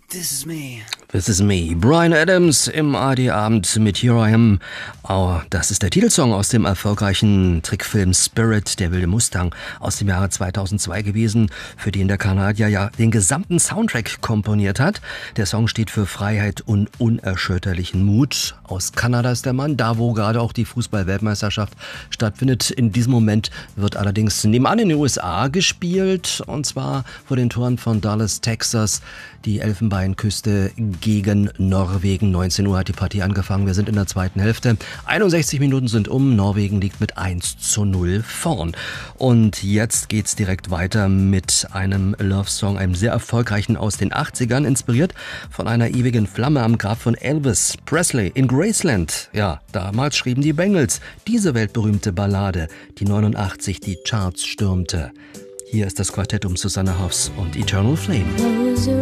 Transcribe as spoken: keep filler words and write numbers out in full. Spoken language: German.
This is me. This is me. Bryan Adams im A R D-Abend mit Here I Am. Oh, das ist der Titelsong aus dem erfolgreichen Trickfilm Spirit, der wilde Mustang, aus dem Jahre zweitausendzwei gewesen, für den der Kanadier ja den gesamten Soundtrack komponiert hat. Der Song steht für Freiheit und unerschütterlichen Mut. Aus Kanada ist der Mann, da wo gerade auch die Fußball-Weltmeisterschaft stattfindet. In diesem Moment wird allerdings nebenan in den U S A gespielt, und zwar vor den Toren von Dallas, Texas. Die Elfenbeinküste gegen Norwegen. neunzehn Uhr hat die Partie angefangen. Wir sind in der zweiten Hälfte. einundsechzig Minuten sind um. Norwegen liegt mit eins zu null vorn. Und jetzt geht's direkt weiter mit einem Love-Song, einem sehr erfolgreichen aus den achtzigern, inspiriert von einer ewigen Flamme am Grab von Elvis Presley in Graceland. Ja, damals schrieben die Bengals diese weltberühmte Ballade, die neunundachtzig die Charts stürmte. Hier ist das Quartett um Susanna Hoffs und Eternal Flame.